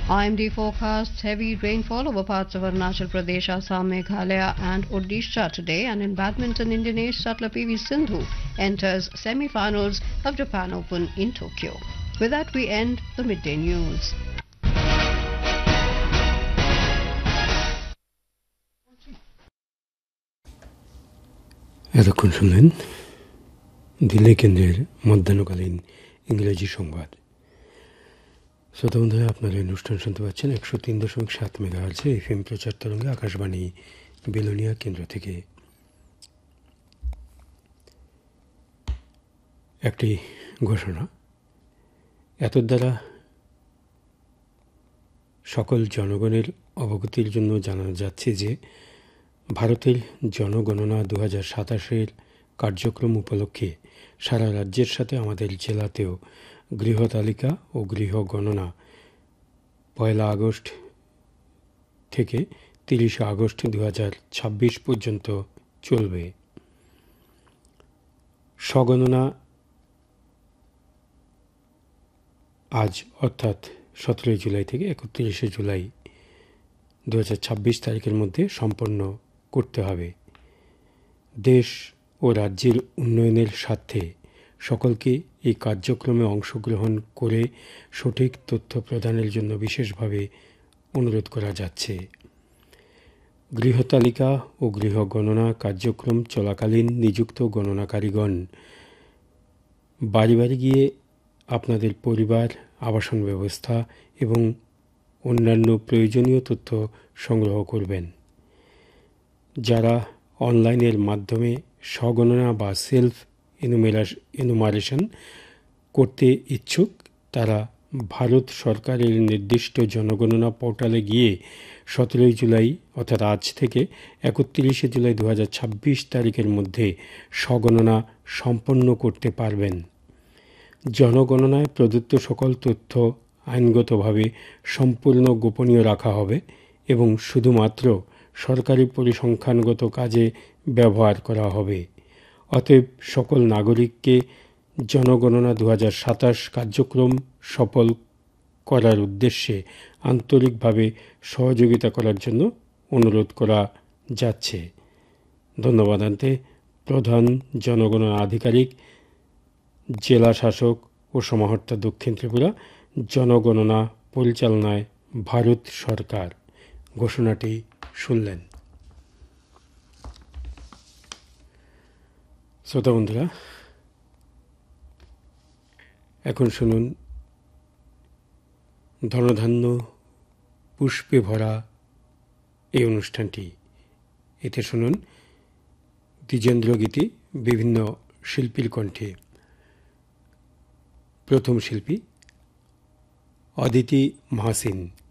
IMD forecasts heavy rainfall over parts of Arunachal Pradesh, Assam, Meghalaya and Odisha today. And in badminton, Indian ace shuttler PV Sindhu enters semi-finals of Japan Open in Tokyo. With that, we end the midday news. এতক্ষণ শুনলেন দিল্লি কেন্দ্রের মধ্যাহ্নকালীন ইংরেজি সংবাদ। শ্রোতা বন্ধুরা, আপনারা অনুষ্ঠান শুনতে পাচ্ছেন 103.7 মেগাহার্টজে এফএম প্রচার তরঙ্গে আকাশবাণী বেলোনিয়া কেন্দ্র থেকে। একটি ঘোষণা, এতর দ্বারা সকল জনগণের অবগতির জন্য জানানো যাচ্ছে যে ভারতের জনগণনা 2027 কার্যক্রম উপলক্ষে সারা রাজ্যের সাথে আমাদের জেলাতেও গৃহতালিকা ও গৃহ গণনা 1 আগস্ট থেকে 30 আগস্ট 2026 পর্যন্ত চলবে। স্বগণনা আজ অর্থাৎ 17 জুলাই থেকে 31 জুলাই 2026 তারিখের মধ্যে সম্পন্ন করতে হবে। দেশ ও রাজ্যের উন্নয়নের স্বার্থে সকলকে এই কার্যক্রমে অংশগ্রহণ করে সঠিক তথ্য প্রদানের জন্য বিশেষভাবে অনুরোধ করা যাচ্ছে। গৃহতালিকা ও গৃহ গণনা কার্যক্রম চলাকালীন নিযুক্ত গণনাকারীগণ বাড়ি বাড়ি গিয়ে আপনাদের পরিবার, আবাসন ব্যবস্থা এবং অন্যান্য প্রয়োজনীয় তথ্য সংগ্রহ করবেন। যারা অনলাইনের মাধ্যমে স্বগণনা বা সেলফ এনুমারেশন করতে ইচ্ছুক তারা ভারত সরকারের নির্দিষ্ট জনগণনা পোর্টালে গিয়ে 17 জুলাই অর্থাৎ আজ থেকে 31 জুলাই 2026 তারিখের মধ্যে স্বগণনা সম্পন্ন করতে পারবেন। জনগণনায় প্রদত্ত সকল তথ্য আইনগতভাবে সম্পূর্ণ গোপনীয় রাখা হবে এবং শুধুমাত্র সরকারি পরিসংখ্যানগত কাজে ব্যবহার করা হবে। অতএব সকল নাগরিককে জনগণনা 2027 কার্যক্রম সফল করার উদ্দেশ্যে আন্তরিকভাবে সহযোগিতা করার জন্য অনুরোধ করা যাচ্ছে। ধন্যবাদান্তে প্রধান জনগণনা আধিকারিক, জেলা শাসক ও সমাহর্তা দক্ষিণ ত্রিপুরা, জনগণনা পরিচালনায় ভারত সরকার। ঘোষণাটি শুনলেন। শ্রোতা বন্ধুরা, এখন শুনুন ধনধান্য পুষ্পে ভরা এই অনুষ্ঠানটি। এতে শুনুন দ্বিজেন্দ্র গীতি বিভিন্ন শিল্পীর কণ্ঠে। প্রথম শিল্পী অদিতি মহাসিন।